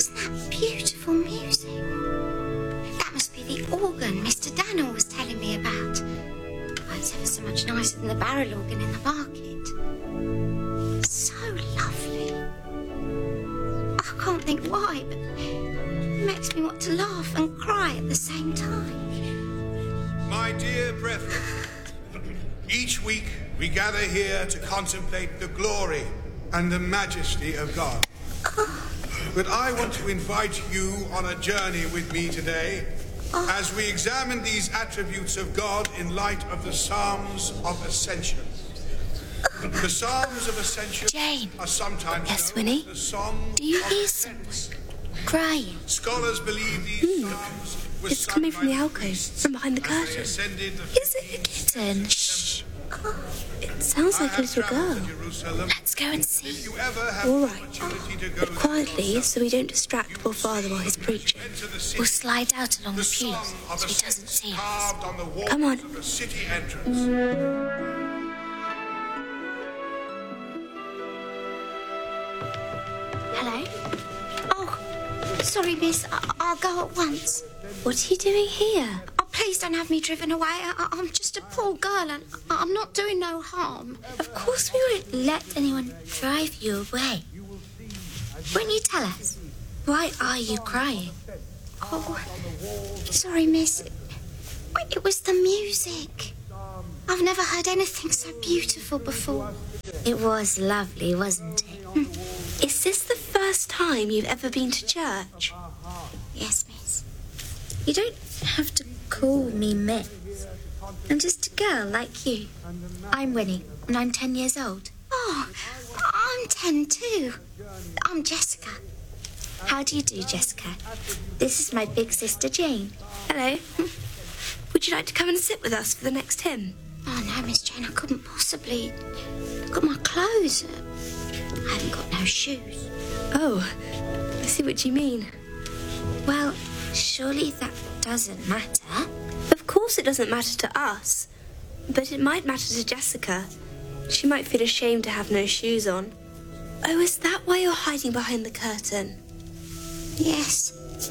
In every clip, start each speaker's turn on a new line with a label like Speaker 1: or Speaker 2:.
Speaker 1: Isn't that beautiful music? That must be the organ Mr. Daniel was telling me about. Oh, it's ever so much nicer than the barrel organ in the market. So lovely. I can't think why, but it makes me want to laugh and cry at the same time.
Speaker 2: My dear brethren, each week we gather here to contemplate the glory and the majesty of God. But I want to invite you on a journey with me today as we examine these attributes of God in light of the Psalms of Ascension. The Psalms of Ascension
Speaker 1: Jane.
Speaker 2: are sometimes
Speaker 1: Yes,
Speaker 2: known
Speaker 1: Winnie?
Speaker 2: as the Song
Speaker 1: Do you
Speaker 2: of
Speaker 1: hear
Speaker 2: Ascent.
Speaker 1: someone crying?
Speaker 2: Scholars believe these Psalms were
Speaker 3: It's
Speaker 2: sung
Speaker 3: coming
Speaker 2: by
Speaker 3: from the
Speaker 2: the
Speaker 3: alcove,
Speaker 2: priests
Speaker 3: from behind the
Speaker 2: as they
Speaker 3: curtain.
Speaker 2: ascended the
Speaker 1: Is it a kitten? Shh.
Speaker 3: It sounds like a little girl.
Speaker 1: Let's go and see.
Speaker 2: If you ever have
Speaker 3: All
Speaker 2: the
Speaker 3: right,
Speaker 2: opportunity to go
Speaker 3: but quietly, so we don't distract poor father while he's preaching.
Speaker 2: enter the city,
Speaker 1: We'll slide out along the pews
Speaker 2: song of
Speaker 1: so he
Speaker 2: Ascent
Speaker 1: doesn't see us.
Speaker 2: carved on the walls
Speaker 3: Come on.
Speaker 2: of the city entrance.
Speaker 1: Hello? Oh, sorry, miss. I'll go at once.
Speaker 3: What are you doing here?
Speaker 1: Oh, please don't have me driven away. I'm just a poor girl and I'm not doing no harm. Of course we won't let anyone drive you away. Won't you tell us? Why are you crying? Oh, sorry, miss. It was the music. I've never heard anything so beautiful before. It was lovely, wasn't it?
Speaker 3: Is this the first time you've ever been to church?
Speaker 1: Yes, miss. You don't have to call me miss. I'm just a girl like you. I'm Winnie, and I'm 10 years old. Oh, I'm 10 too. I'm Jessica. How do you do, Jessica? This is my big sister, Jane.
Speaker 3: Hello. Would you like to come and sit with us for the next hymn?
Speaker 1: Oh, no, Miss Jane, I couldn't possibly. I've got my clothes. I haven't got no shoes.
Speaker 3: Oh, I see what you mean.
Speaker 1: Well, surely that doesn't matter.
Speaker 3: Of course it doesn't matter to us, but it might matter to Jessica. She might feel ashamed to have no shoes on. Oh, is that why you're hiding behind the curtain?
Speaker 1: Yes.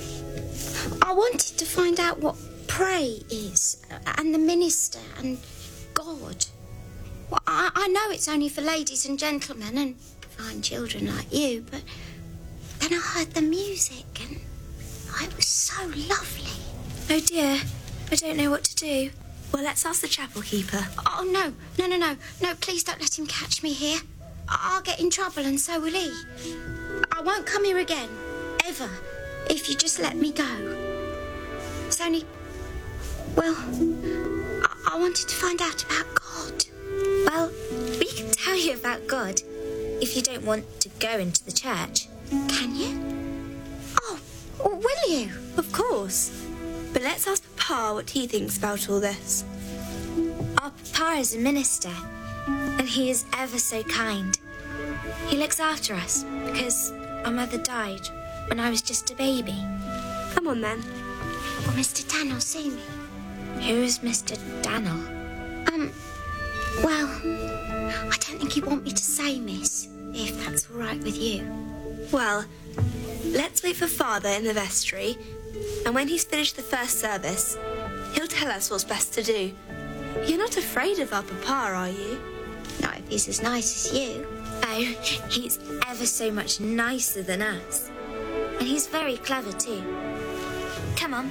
Speaker 1: I wanted to find out what pray is, and the minister, and God. Well, I know it's only for ladies and gentlemen and fine children like you, but then I heard the music and it was so lovely.
Speaker 3: Oh dear, I don't know what to do. Well, let's ask the chapel keeper.
Speaker 1: Oh, no, please don't let him catch me here. I'll get in trouble and so will he. I won't come here again, ever, if you just let me go. It's only, well, I wanted to find out about God. Well, we can tell you about God if you don't want to go into the church. Can you? Oh, will you?
Speaker 3: Of course. But let's ask Papa what he thinks about all this.
Speaker 1: Our Papa is a minister, and he is ever so kind. He looks after us because our mother died when I was just a baby.
Speaker 3: Come on, then.
Speaker 1: Will Mr. Daniel see me? Who is Mr. Daniel? Well, I don't think you want me to say, miss, if that's all right with you.
Speaker 3: Well, let's wait for Father in the vestry, and when he's finished the first service, he'll tell us what's best to do. You're not afraid of our Papa, are you?
Speaker 1: Not if he's as nice as you. Oh, he's ever so much nicer than us. And he's very clever too. Come on.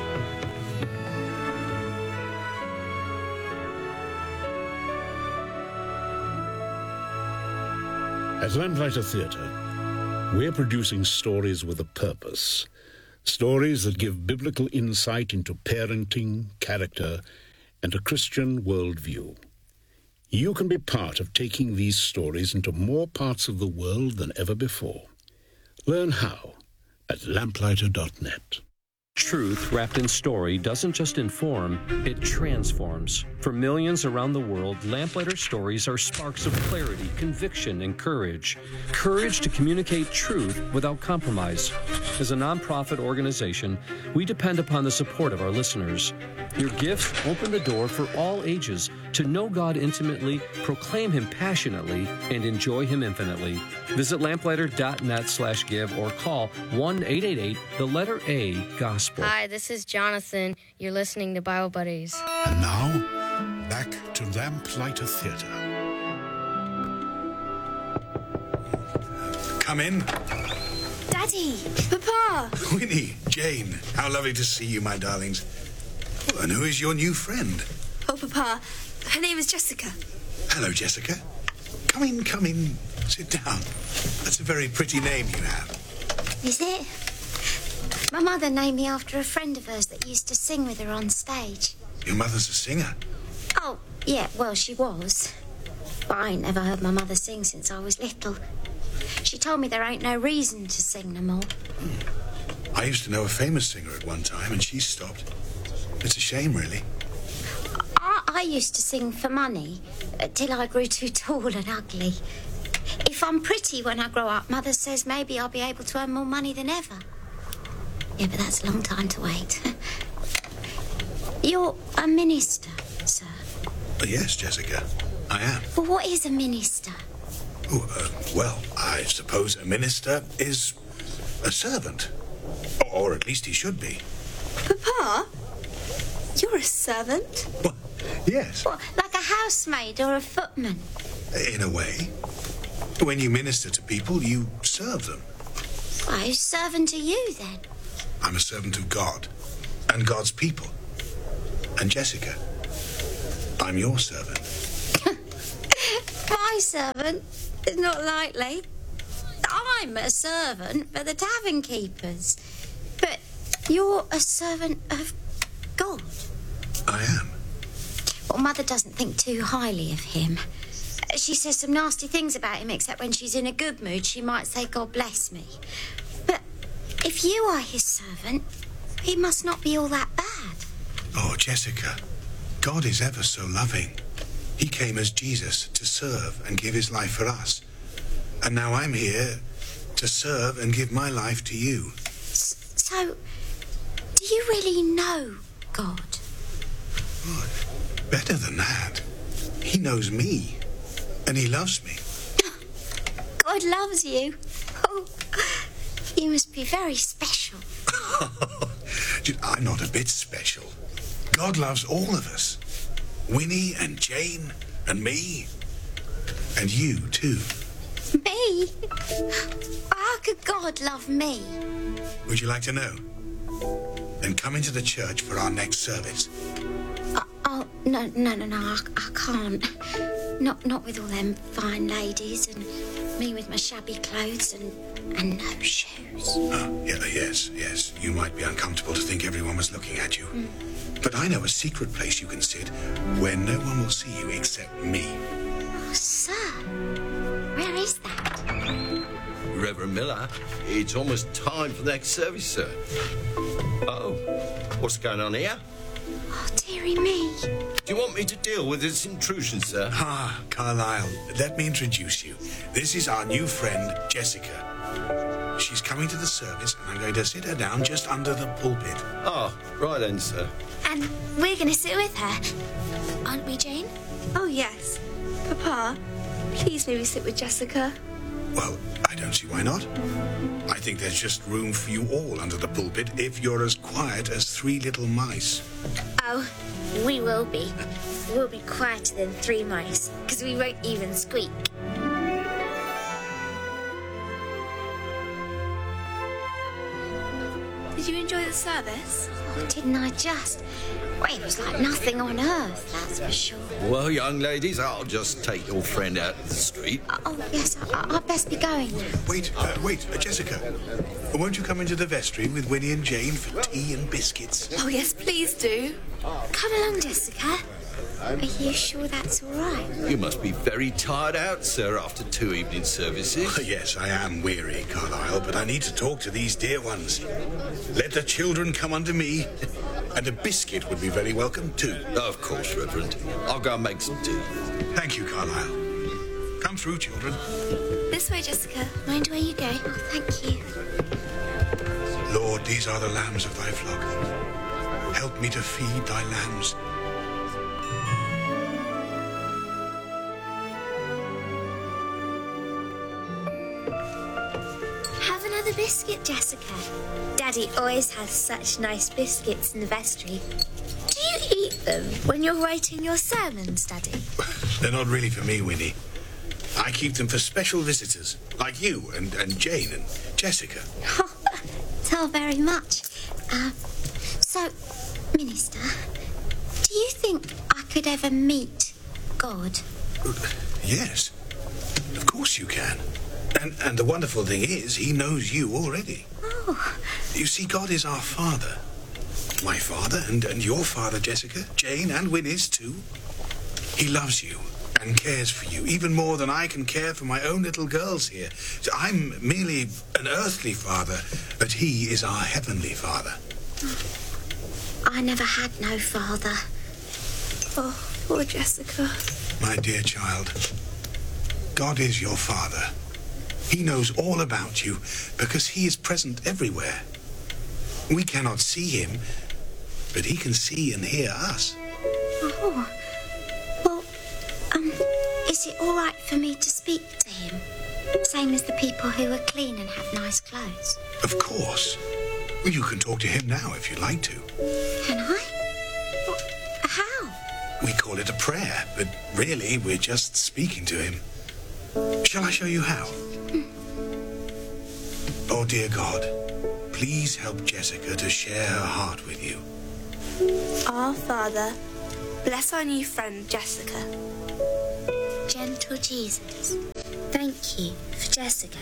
Speaker 4: At Lamplighter Theatre, we're producing stories with a purpose. Stories that give biblical insight into parenting, character, and a Christian worldview. You can be part of taking these stories into more parts of the world than ever before. Learn how at lamplighter.net.
Speaker 5: Truth wrapped in story doesn't just inform, it transforms. For millions around the world, Lamplighter stories are sparks of clarity, conviction, and courage. Courage to communicate truth without compromise. As a nonprofit organization, we depend upon the support of our listeners. Your gifts open the door for all ages to know God intimately, proclaim Him passionately, and enjoy Him infinitely. Visit lamplighter.net/give or call 1-888-A-GOSPEL.
Speaker 6: Hi, this is Jonathan. You're listening to Bible Buddies.
Speaker 4: And now, back to Lamplighter Theatre.
Speaker 2: Come in.
Speaker 3: Daddy! Papa!
Speaker 2: Winnie, Jane, how lovely to see you, my darlings. Oh, and who is your new friend?
Speaker 3: Oh, Papa, her name is Jessica.
Speaker 2: Hello, Jessica. Come in. Sit down. That's a very pretty name you have.
Speaker 1: Is it? My mother named me after a friend of hers that used to sing with her on stage.
Speaker 2: Your mother's a singer.
Speaker 1: Oh, yeah, well, she was. But I ain't never heard my mother sing since I was little. She told me there ain't no reason to sing no more.
Speaker 2: I used to know a famous singer at one time, and she stopped. It's a shame, really.
Speaker 1: I used to sing for money till I grew too tall and ugly. If I'm pretty when I grow up, Mother says maybe I'll be able to earn more money than ever. Yeah, but that's a long time to wait. You're a minister, sir?
Speaker 2: Yes, Jessica, I am.
Speaker 1: Well, what is a minister?
Speaker 2: Oh, well, I suppose a minister is a servant. Or at least he should be.
Speaker 3: Papa? You're a servant?
Speaker 2: Well, yes,
Speaker 1: What, like a housemaid or a footman?
Speaker 2: in a way. When you minister to people, you serve them.
Speaker 1: Well, who's servant to you, then?
Speaker 2: I'm a servant of God and God's people. And Jessica, I'm your servant.
Speaker 1: My servant? It's not likely. I'm a servant for the tavern keepers. But you're a servant of God.
Speaker 2: I am.
Speaker 1: Well, Mother doesn't think too highly of him. She says some nasty things about him, except when she's in a good mood, she might say, God bless me. But if you are his servant, he must not be all that bad.
Speaker 2: Oh, Jessica, God is ever so loving. He came as Jesus to serve and give his life for us. And now I'm here to serve and give my life to you.
Speaker 1: So, do you really know God?
Speaker 2: Oh, better than that. He knows me. And he loves me.
Speaker 1: God loves you. Oh, you must be very special.
Speaker 2: I'm not a bit special. God loves all of us. Winnie and Jane and me. And you, too.
Speaker 1: Me? How could God love me?
Speaker 2: Would you like to know? Then come into the church for our next service.
Speaker 1: No, I can't. Not with all them fine ladies and me with my shabby clothes and no shoes.
Speaker 2: Oh, yes. You might be uncomfortable to think everyone was looking at you. But I know a secret place you can sit where no one will see you except me.
Speaker 1: Oh, sir. Where is that?
Speaker 7: Reverend Miller, it's almost time for the next service, sir. Oh, what's going on here?
Speaker 1: Oh, dearie me.
Speaker 7: Do you want me to deal with this intrusion, sir?
Speaker 2: Ah, Carlisle, let me introduce you. This is our new friend, Jessica. She's coming to the service, and I'm going to sit her down just under the pulpit.
Speaker 7: Oh, right then, sir.
Speaker 3: And we're going to sit with her. Aren't we, Jane? Oh, yes. Papa, please maybe sit with Jessica.
Speaker 2: Well, I don't see why not. I think there's just room for you all under the pulpit if you're as quiet as three little mice.
Speaker 6: Oh, we will be. We'll be quieter than three mice, because we won't even squeak.
Speaker 3: Did you enjoy the service?
Speaker 1: Oh, didn't I just? Well, it was like nothing on earth, that's for sure.
Speaker 7: Well, young ladies, I'll just take your friend out to the street.
Speaker 1: Oh, yes, I'd best be going.
Speaker 2: Wait, Jessica. Won't you come into the vestry with Winnie and Jane for tea and biscuits?
Speaker 3: Oh, yes, please do.
Speaker 1: Come along, Jessica. Are you sure that's all right?
Speaker 7: You must be very tired out, sir, after 2 evening services.
Speaker 2: Yes, I am weary, Carlisle, but I need to talk to these dear ones. Let the children come unto me, and a biscuit would be very welcome, too.
Speaker 7: Of course, Reverend. I'll go and make some tea.
Speaker 2: Thank you, Carlisle. Come through, children.
Speaker 3: This way, Jessica. Mind where you go.
Speaker 1: Oh, thank you.
Speaker 2: Lord, these are the lambs of thy flock. Help me to feed thy lambs.
Speaker 6: Have another biscuit, Jessica. Daddy always has such nice biscuits in the vestry. Do you eat them when you're writing your sermons, Daddy?
Speaker 2: They're not really for me, Winnie. I keep them for special visitors, like you and Jane and Jessica.
Speaker 1: Oh, tell very much. So, Minister, do you think I could ever meet God?
Speaker 2: Yes, of course you can. And the wonderful thing is, he knows you already.
Speaker 1: Oh.
Speaker 2: You see, God is our Father. My father and your father, Jessica, Jane and Winnie's too. He loves you and cares for you, even more than I can care for my own little girls here. So I'm merely an earthly father, but he is our heavenly Father.
Speaker 1: I never had no father.
Speaker 3: Oh, poor Jessica.
Speaker 2: My dear child, God is your Father. He knows all about you because he is present everywhere. We cannot see him, but he can see and hear us.
Speaker 1: Oh. Well, is it all right for me to speak to him? Same as the people who are clean and have nice clothes?
Speaker 2: Of course. Well, you can talk to him now if you'd like to.
Speaker 1: Can I? What? How?
Speaker 2: We call it a prayer, but really we're just speaking to him. Shall I show you how? Oh, dear God, please help Jessica to share her heart with you.
Speaker 3: Our Father, bless our new friend Jessica.
Speaker 6: Gentle Jesus, thank you for Jessica.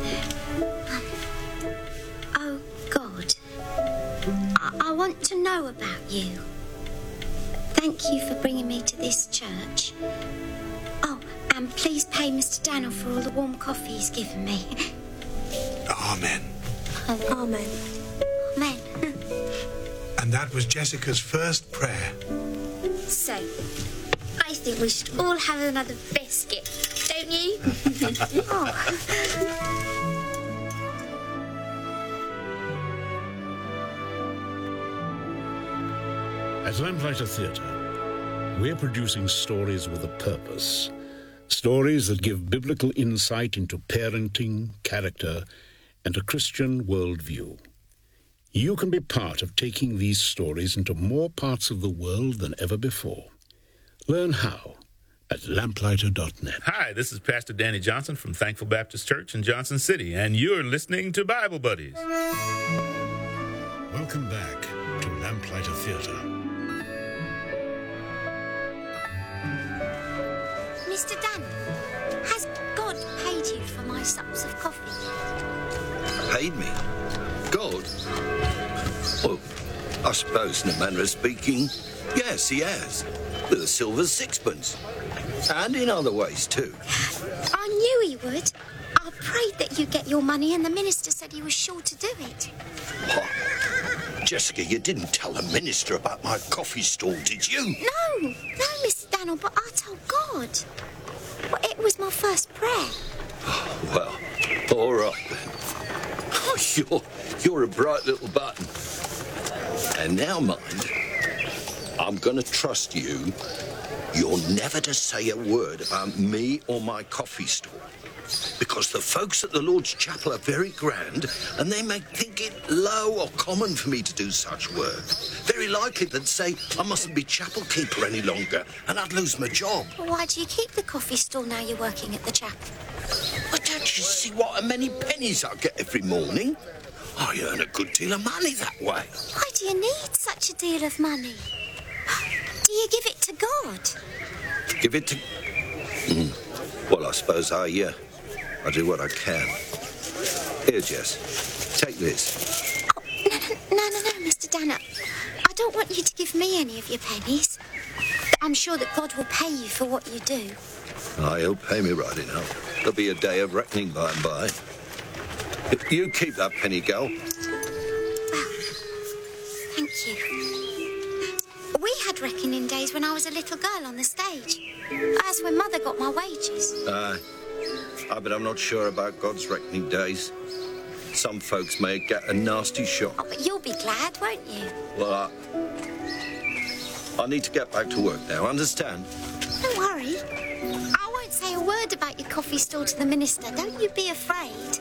Speaker 1: Oh, God. I want to know about you. Thank you for bringing me to this church. Oh, and please pay Mr. Daniel for all the warm coffee he's given me.
Speaker 2: Amen.
Speaker 3: Amen.
Speaker 1: Amen.
Speaker 2: And that was Jessica's first prayer.
Speaker 6: So, I think we should all have another biscuit, don't you?
Speaker 4: At Lamplighter Theatre, we're producing stories with a purpose. Stories that give biblical insight into parenting, character, and a Christian worldview. You can be part of taking these stories into more parts of the world than ever before. Learn how at lamplighter.net.
Speaker 8: Hi, this is Pastor Danny Johnson from Thankful Baptist Church in Johnson City, and you're listening to Bible Buddies.
Speaker 4: Welcome back to Lamplighter Theatre.
Speaker 1: Mr. Daniel, has God paid you for my cups of coffee?
Speaker 7: Paid me? God? Well, I suppose, in a manner of speaking, yes, he has. With a silver sixpence. And in other ways, too.
Speaker 1: I knew he would. I prayed that you'd get your money, and the minister said he was sure to do it.
Speaker 7: What? Jessica, you didn't tell the minister about my coffee stall, did you?
Speaker 1: No, Mr. Daniel, but I told God. Well, it was my first prayer.
Speaker 7: Well, all right then. Oh, you're a bright little button. And now, mind, I'm going to trust you. You're never to say a word about me or my coffee stall. Because the folks at the Lord's Chapel are very grand, and they may think it low or common for me to do such work. Very likely they'd say I mustn't be chapel keeper any longer, and I'd lose my job.
Speaker 1: Well, why do you keep the coffee stall now you're working at the chapel?
Speaker 7: Well, don't you see what a many pennies I get every morning? I earn a good deal of money that way.
Speaker 1: Why do you need such a deal of money? Do you give it to God?
Speaker 7: Give it to... Well, I suppose I do what I can. Here, Jess, take this.
Speaker 1: Oh, no, Mr. Daniel. I don't want you to give me any of your pennies. I'm sure that God will pay you for what you do.
Speaker 7: He'll pay me right enough. There'll be a day of reckoning by and by. You keep that penny, girl.
Speaker 1: Thank you. We had reckoning days when I was a little girl on the stage. That's when Mother got my wages.
Speaker 7: But I'm not sure about God's reckoning days. some folks may get a nasty shock.
Speaker 1: Oh, but you'll be glad, won't you?
Speaker 7: Well, I need to get back to work now, understand?
Speaker 1: Don't worry. I won't say a word about your coffee stall to the minister. Don't you be afraid.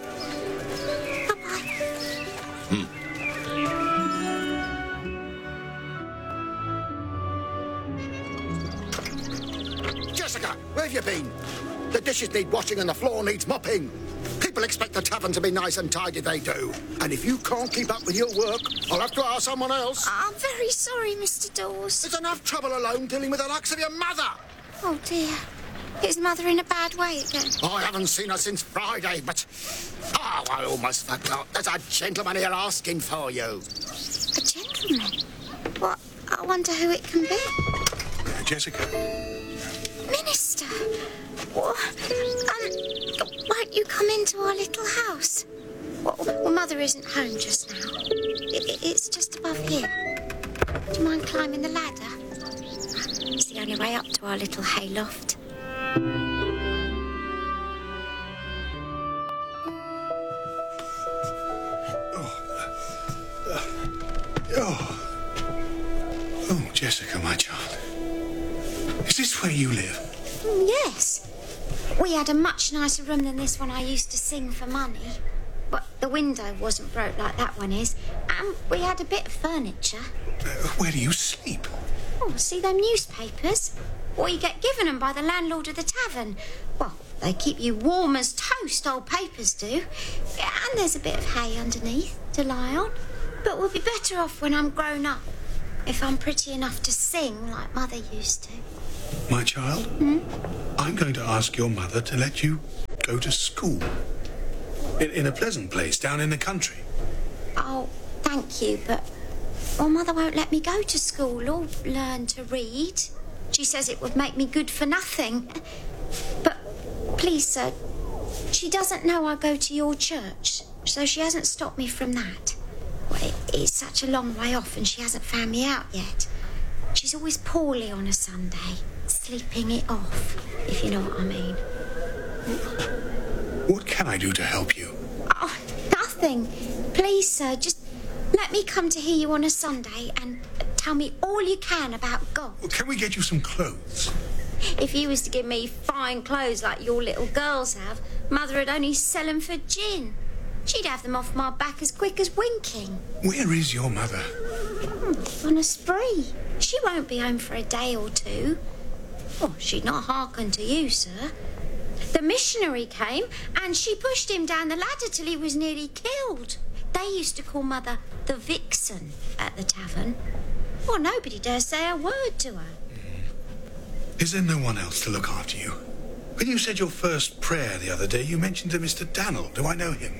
Speaker 1: Bye-bye.
Speaker 9: Jessica, where have you been? The dishes need washing and the floor needs mopping. People expect the tavern to be nice and tidy, they do. And if you can't keep up with your work, I'll have to ask someone else.
Speaker 1: I'm very sorry, Mr. Dawes.
Speaker 9: There's enough trouble alone dealing with the likes of your mother.
Speaker 1: Oh, dear. Is Mother in a bad way again?
Speaker 9: I haven't seen her since Friday, but... Oh, I almost forgot. There's a gentleman here asking for you.
Speaker 1: A gentleman? What? I wonder who it can be.
Speaker 2: Jessica.
Speaker 1: Minister. What? Won't you come into our little house? Well, Mother isn't home just now. It's just above here. Do you mind climbing the ladder? It's the only way up to our little hay loft.
Speaker 2: Oh, Jessica, my child. Is this where you live?
Speaker 1: Yes. We had a much nicer room than this one I used to sing for money. But the window wasn't broke like that one is. And we had a bit of furniture.
Speaker 2: Where do you sleep?
Speaker 1: Oh, see them newspapers? Or you get given them by the landlord of the tavern. Well, they keep you warm as toast, old papers do. And there's a bit of hay underneath to lie on. But we'll be better off when I'm grown up. If I'm pretty enough to sing like Mother used to.
Speaker 2: My child, I'm going to ask your mother to let you go to school. In a pleasant place down in the country.
Speaker 1: Oh, thank you, but... Well, Mother won't let me go to school or learn to read. She says it would make me good for nothing. But, please, sir, she doesn't know I go to your church, so she hasn't stopped me from that. Well, it's such a long way off and she hasn't found me out yet. She's always poorly on a Sunday, sleeping it off, if you know what I mean.
Speaker 2: What can I do to help you?
Speaker 1: Oh, nothing. Please, sir, just let me come to hear you on a Sunday and tell me all you can about God.
Speaker 2: Well, can we get you some clothes?
Speaker 1: If you was to give me fine clothes like your little girls have, Mother would only sell them for gin. She'd have them off my back as quick as winking.
Speaker 2: Where is your mother?
Speaker 1: On a spree. She won't be home for a day or two. Oh, she'd not hearken to you, sir. The missionary came and she pushed him down the ladder till he was nearly killed. They used to call Mother the Vixen at the tavern. Well, nobody dares say a word to her.
Speaker 2: Is there no one else to look after you? When you said your first prayer the other day, you mentioned a Mr. Dannel. Do I know him?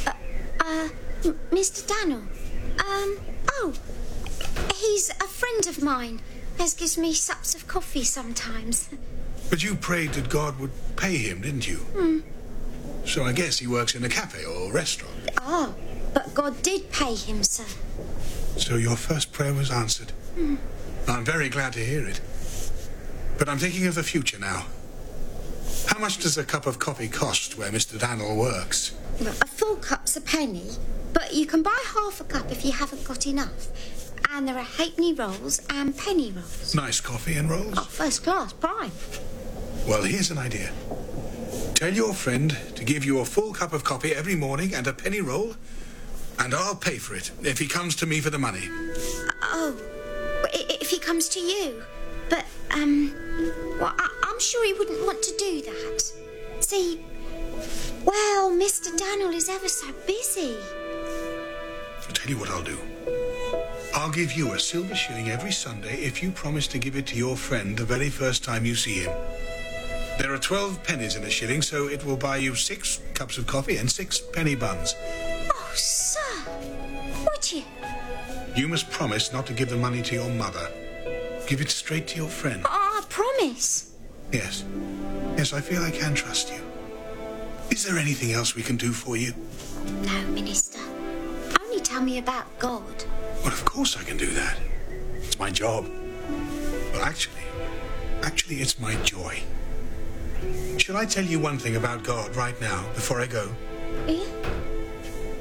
Speaker 1: Mr. Dannel? Oh, he's a friend of mine. Has gives me sups of coffee sometimes.
Speaker 2: But you prayed that God would pay him, didn't you? So I guess he works in a cafe or restaurant.
Speaker 1: Oh, but God did pay him, sir.
Speaker 2: So your first prayer was answered. I'm very glad to hear it. But I'm thinking of the future now. How much does a cup of coffee cost where Mr. Dannel works?
Speaker 1: A full cup's a penny, but you can buy half a cup if you haven't got enough. And there are halfpenny rolls and penny rolls.
Speaker 2: Nice coffee and rolls?
Speaker 1: Oh, first class, prime.
Speaker 2: Well, here's an idea. Tell your friend to give you a full cup of coffee every morning and a penny roll, and I'll pay for it if he comes to me for the money.
Speaker 1: Oh, if he comes to you? But, well, I'm sure he wouldn't want to do that. See, well, Mr. Dannel is ever so busy.
Speaker 2: I'll tell you what I'll do. I'll give you a silver shilling every Sunday if you promise to give it to your friend the very first time you see him. There are 12 pennies in a shilling, so it will buy you 6 cups of coffee and 6 penny buns.
Speaker 1: Oh, sir, would you?
Speaker 2: You must promise not to give the money to your mother. Give it straight to your friend.
Speaker 1: I promise.
Speaker 2: Yes. Yes, I feel I can trust you. Is there anything else we can do for you?
Speaker 1: No, Minister. Only tell me about God.
Speaker 2: Well, of course I can do that. It's my job. Well, actually, it's my joy. Shall I tell you one thing about God right now, before I go?
Speaker 1: Yeah?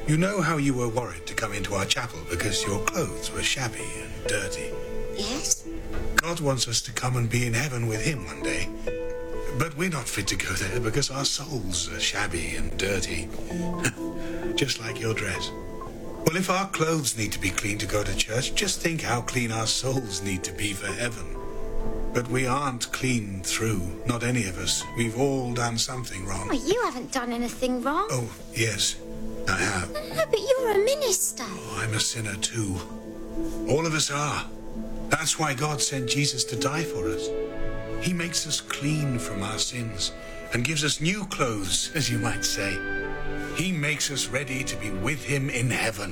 Speaker 2: You know how you were worried to come into our chapel because your clothes were shabby and dirty?
Speaker 1: Yes?
Speaker 2: God wants us to come and be in heaven with him one day. But we're not fit to go there because our souls are shabby and dirty. Just like your dress. Well, if our clothes need to be clean to go to church, just think how clean our souls need to be for heaven. But we aren't clean through, not any of us. We've all done something wrong.
Speaker 1: Well, you haven't done anything wrong.
Speaker 2: Oh, yes, I have.
Speaker 1: No, but you're a minister.
Speaker 2: Oh, I'm a sinner too. All of us are. That's why God sent Jesus to die for us. He makes us clean from our sins and gives us new clothes, as you might say. He makes us ready to be with him in heaven.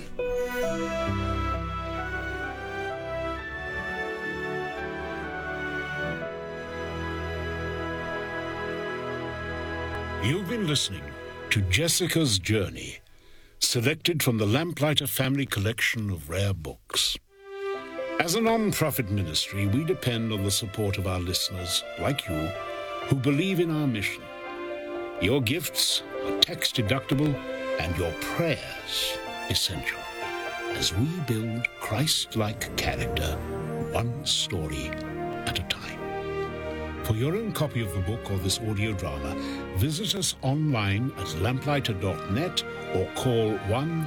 Speaker 4: You've been listening to Jessica's Journey, selected from the Lamplighter Family Collection of rare books. As a non-profit ministry, we depend on the support of our listeners, like you, who believe in our mission. Your gifts are tax-deductible and your prayers essential as we build Christ-like character, one story at a time. For your own copy of the book or this audio drama, visit us online at lamplighter.net or call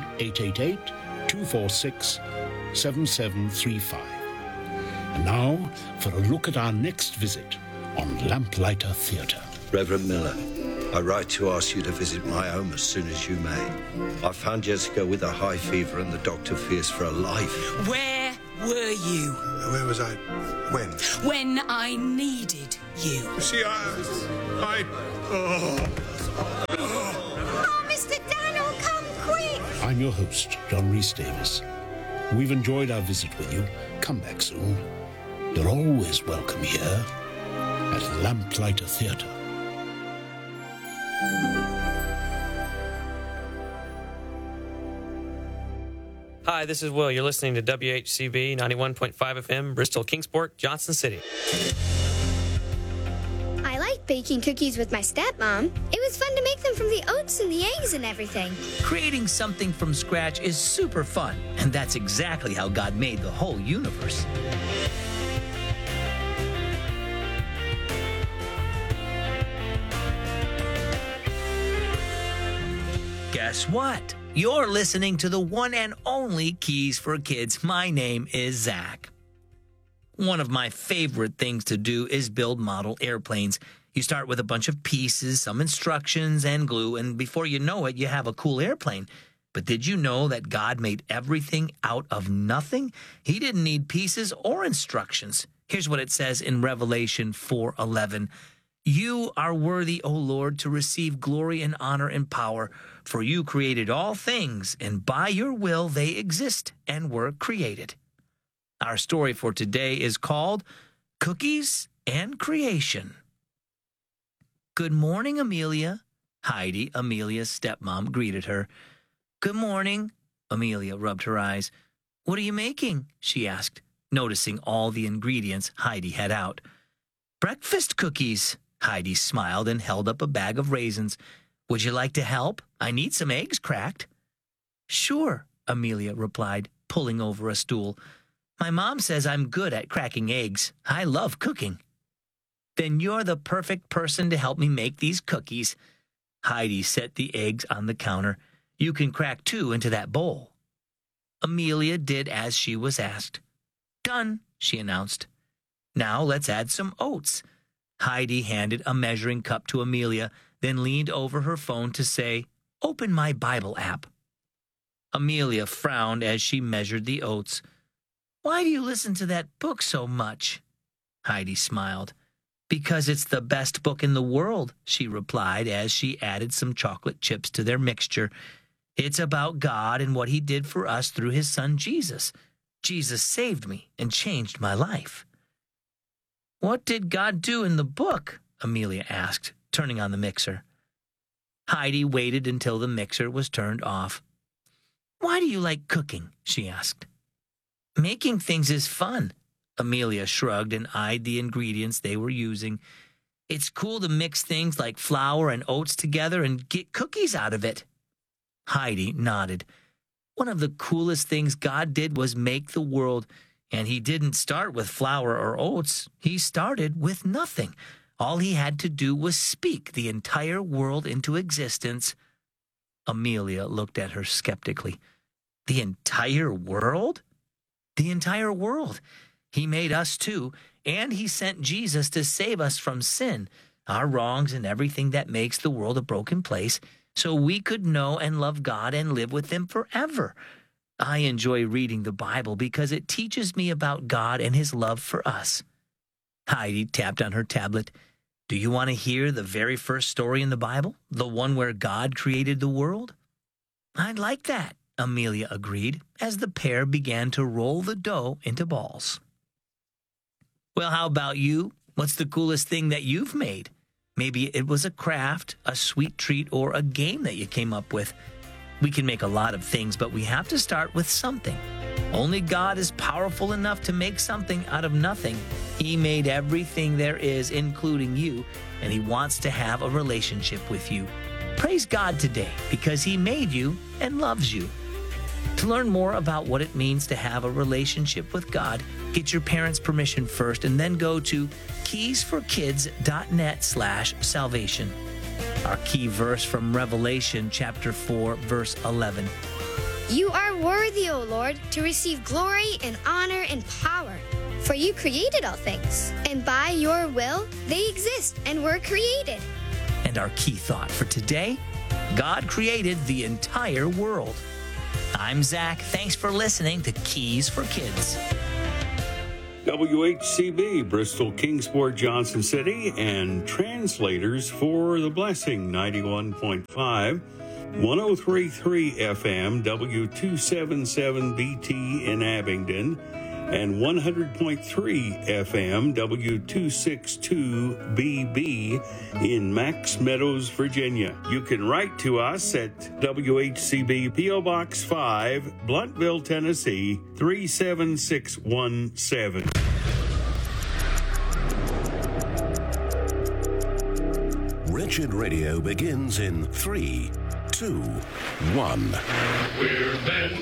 Speaker 4: 1-888-246-7735. And now for a look at our next visit on Lamplighter Theatre.
Speaker 7: Reverend Miller, I write to ask you to visit my home as soon as you may. I found Jessica with a high fever and the doctor fears for her life.
Speaker 10: Where were you?
Speaker 2: Where was I? When?
Speaker 10: When I needed you.
Speaker 2: See, I...
Speaker 1: Oh, Mr. Daniel, come quick!
Speaker 4: I'm your host, John Rhys Davis. We've enjoyed our visit with you. Come back soon. You're always welcome here at Lamplighter Theatre.
Speaker 11: Hi, this is Will. You're listening to WHCB 91.5 FM, Bristol, Kingsport, Johnson City.
Speaker 12: I like baking cookies with my stepmom. It was fun to make them from the oats and the eggs and everything.
Speaker 13: Creating something from scratch is super fun, and that's exactly how God made the whole universe. Guess what? You're listening to the one and only Keys for Kids. My name is Zach. One of my favorite things to do is build model airplanes. You start with a bunch of pieces, some instructions, and glue, and before you know it, you have a cool airplane. But did you know that God made everything out of nothing? He didn't need pieces or instructions. Here's what it says in Revelation 4:11. You are worthy, O Lord, to receive glory and honor and power, for you created all things, and by your will they exist and were created. Our story for today is called Cookies and Creation. Good morning, Amelia. Heidi, Amelia's stepmom, greeted her. Good morning. Amelia rubbed her eyes. What are you making? She asked, noticing all the ingredients Heidi had out. Breakfast cookies. Heidi smiled and held up a bag of raisins. Would you like to help? I need some eggs cracked. Sure, Amelia replied, pulling over a stool. My mom says I'm good at cracking eggs. I love cooking. Then you're the perfect person to help me make these cookies. Heidi set the eggs on the counter. You can crack 2 into that bowl. Amelia did as she was asked. Done, she announced. Now let's add some oats. Heidi handed a measuring cup to Amelia, then leaned over her phone to say, Open my Bible app. Amelia frowned as she measured the oats. Why do you listen to that book so much? Heidi smiled. Because it's the best book in the world, she replied as she added some chocolate chips to their mixture. It's about God and what he did for us through his son Jesus. Jesus saved me and changed my life. What did God do in the book? Amelia asked, turning on the mixer. Heidi waited until the mixer was turned off. Why do you like cooking? She asked. Making things is fun. Amelia shrugged and eyed the ingredients they were using. It's cool to mix things like flour and oats together and get cookies out of it. Heidi nodded. One of the coolest things God did was make the world, and he didn't start with flour or oats. He started with nothing. All he had to do was speak the entire world into existence. Amelia looked at her skeptically. The entire world? The entire world. He made us too, and he sent Jesus to save us from sin, our wrongs, and everything that makes the world a broken place, so we could know and love God and live with him forever. I enjoy reading the Bible because it teaches me about God and his love for us. Heidi tapped on her tablet. Do you want to hear the very first story in the Bible? The one where God created the world? I'd like that, Amelia agreed, as the pair began to roll the dough into balls. Well, how about you? What's the coolest thing that you've made? Maybe it was a craft, a sweet treat, or a game that you came up with. We can make a lot of things, but we have to start with something. Only God is powerful enough to make something out of nothing. He made everything there is, including you, and he wants to have a relationship with you. Praise God today, because he made you and loves you. To learn more about what it means to have a relationship with God, get your parents' permission first and then go to keysforkids.net/salvation. Our key verse from Revelation chapter 4, verse 11.
Speaker 12: You are worthy, O Lord, to receive glory and honor and power. For you created all things, and by your will they exist and were created.
Speaker 13: And our key thought for today, God created the entire world. I'm Zach. Thanks for listening to Keys for Kids.
Speaker 4: WHCB, Bristol, Kingsport, Johnson City, and translators for The Blessing, 91.5, 103.3 FM, W277BT in Abingdon, and 100.3 FM, W262BB in Max Meadows, Virginia. You can write to us at WHCB P.O. Box 5, Bluntville, Tennessee, 37617.
Speaker 14: Wretched Radio begins in 3, 2, 1.
Speaker 15: We're men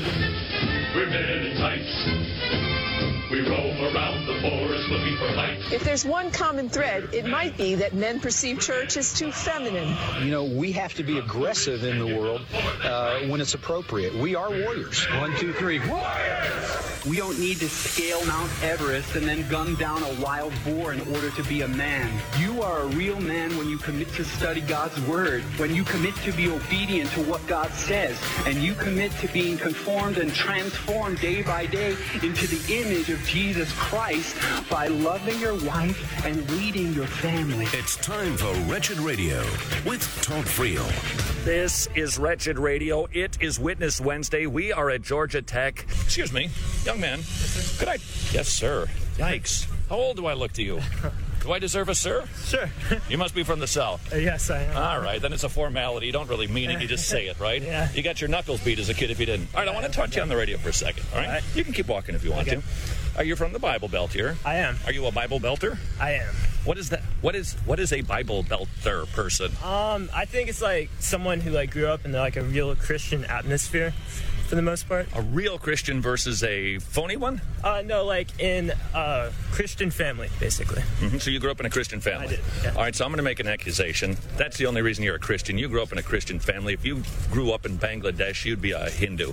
Speaker 15: in tights. We roam around the forest looking for lights.
Speaker 16: If there's one common thread, it might be that men perceive church as too feminine.
Speaker 17: You know, we have to be aggressive in the world when it's appropriate. We are warriors.
Speaker 18: 1, 2, 3. Warriors! We don't need to scale Mount Everest and then gun down a wild boar in order to be a man. You are a real man when you commit to study God's word, when you commit to be obedient to what God says, and you commit to being conformed and transformed day by day into the image of Jesus Christ by loving your wife and leading your family.
Speaker 14: It's time for Wretched Radio with Todd Friel.
Speaker 19: This is Wretched Radio. It is Witness Wednesday. We are at Georgia Tech. Excuse me, young man. Could I? Yes, sir. Yikes. How old do I look to you? Do I deserve a sir?
Speaker 20: Sure.
Speaker 19: You must be from the South.
Speaker 20: Yes, I am.
Speaker 19: All right, then it's a formality. You don't really mean it. You just say it, right?
Speaker 20: Yeah.
Speaker 19: You got your knuckles beat as a kid if you didn't. All right, I want to talk to you on the radio for a second, all right? You can keep walking if you want to. Are you from the Bible Belt here?
Speaker 20: I am.
Speaker 19: Are you a Bible Belter?
Speaker 20: I am.
Speaker 19: What is that? What is a Bible Belter person?
Speaker 20: I think it's like someone who like grew up in like a real Christian atmosphere for the most part.
Speaker 19: A real Christian versus a phony one?
Speaker 20: No, like in a Christian family, basically.
Speaker 19: Mm-hmm. So you grew up in a Christian family?
Speaker 20: I did, yeah.
Speaker 19: All right, so I'm going to make an accusation. That's the only reason you're a Christian. You grew up in a Christian family. If you grew up in Bangladesh, you'd be a Hindu.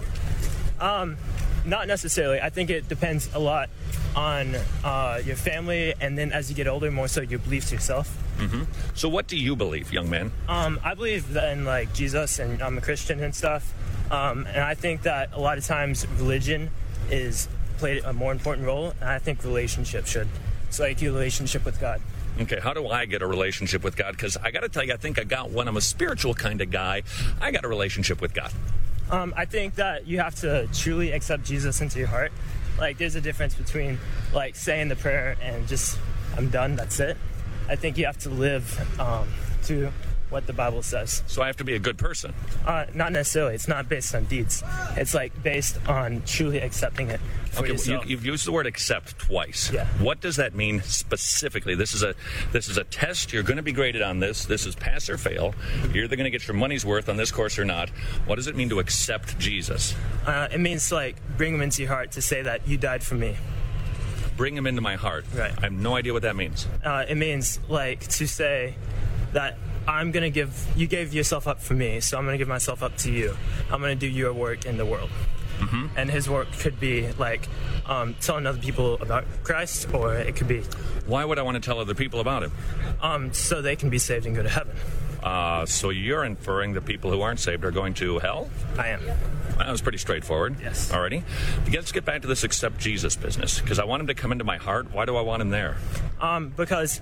Speaker 20: Not necessarily. I think it depends a lot on your family, and then as you get older, more so your beliefs yourself.
Speaker 19: Mm-hmm. So what do you believe, young man?
Speaker 20: I believe in like Jesus, and I'm a Christian and stuff. And I think that a lot of times religion is played a more important role, and I think relationship should. It's like your relationship with God.
Speaker 19: Okay, how do I get a relationship with God? Because I got to tell you, I think I got one. I'm a spiritual kind of guy. I got a relationship with God.
Speaker 20: I think that you have to truly accept Jesus into your heart. Like, there's a difference between, like, saying the prayer and just, I'm done, that's it. I think you have to live to what the Bible says.
Speaker 19: So I have to be a good person?
Speaker 20: Not necessarily. It's not based on deeds. It's like based on truly accepting it for yourself.
Speaker 19: You've used the word accept twice.
Speaker 20: Yeah.
Speaker 19: What does that mean specifically? This is a test. You're going to be graded on this. This is pass or fail. You're either going to get your money's worth on this course or not. What does it mean to accept Jesus?
Speaker 20: It means to like bring him into your heart, to say that you died for me.
Speaker 19: Bring him into my heart.
Speaker 20: Right.
Speaker 19: I have no idea what that means.
Speaker 20: It means like to say that you gave yourself up for me, so I'm going to give myself up to you. I'm going to do your work in the world. Mm-hmm. And his work could be like telling other people about Christ, or it could be...
Speaker 19: Why would I want to tell other people about him?
Speaker 20: So they can be saved and go to heaven.
Speaker 19: So you're inferring that people who aren't saved are going to hell?
Speaker 20: I am.
Speaker 19: That was pretty straightforward.
Speaker 20: Yes.
Speaker 19: Alrighty. Let's get back to this accept Jesus business, because I want him to come into my heart. Why do I want him there?
Speaker 20: Because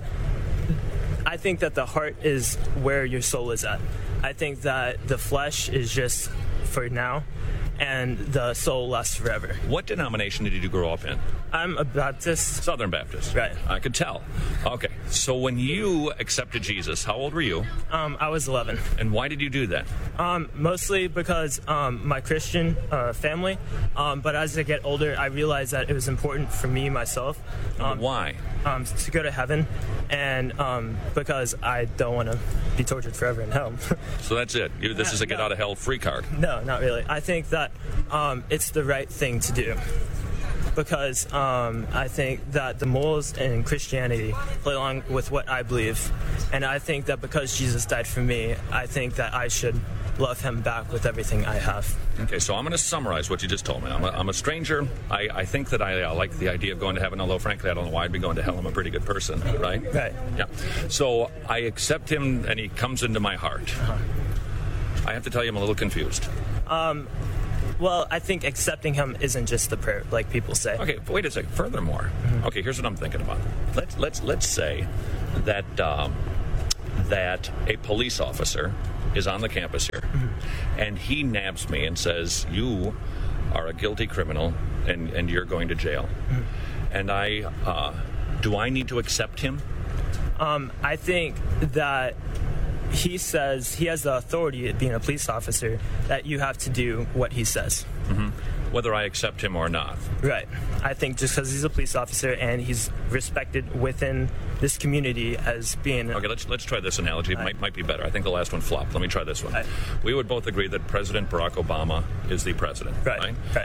Speaker 20: I think that the heart is where your soul is at. I think that the flesh is just for now, and the soul lasts forever.
Speaker 19: What denomination did you grow up in?
Speaker 20: I'm a Baptist.
Speaker 19: Southern Baptist.
Speaker 20: Right.
Speaker 19: I could tell. Okay. So when you accepted Jesus, how old were you?
Speaker 20: I was 11.
Speaker 19: And why did you do that?
Speaker 20: Mostly because my Christian family. But as I get older, I realized that it was important for me, myself.
Speaker 19: Why?
Speaker 20: To go to heaven, and because I don't want to be tortured forever in hell.
Speaker 19: So that's it. This is a get out of hell free card.
Speaker 20: No, not really. I think that it's the right thing to do. Because I think that the morals in Christianity play along with what I believe. And I think that because Jesus died for me, I think that I should love him back with everything I have.
Speaker 19: Okay, so I'm going to summarize what you just told me. I'm a stranger. I think that I like the idea of going to heaven, although frankly I don't know why I'd be going to hell. I'm a pretty good person, right?
Speaker 20: Right.
Speaker 19: Yeah. So I accept him and he comes into my heart. I have to tell you I'm a little confused.
Speaker 20: Well, I think accepting him isn't just the prayer, like people say.
Speaker 19: Okay, wait a second. Furthermore, okay, here's what I'm thinking about. Let's say that that a police officer is on the campus here, and he nabs me and says, "You are a guilty criminal, and you're going to jail." And do I need to accept him?
Speaker 20: I think that he says he has the authority, being a police officer, that you have to do what he says.
Speaker 19: Mm-hmm. Whether I accept him or not.
Speaker 20: Right. I think just because he's a police officer and he's respected within this community as being...
Speaker 19: Okay, let's try this analogy. It might be better. I think the last one flopped. Let me try this one. We would both agree that President Barack Obama is the president, right?